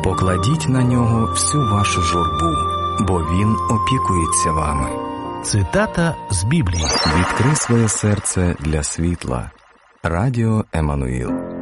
Покладіть на нього всю вашу журбу, бо він опікується вами. Цитата з Біблії. Відкрий своє серце для світла. Радіо Еммануїл.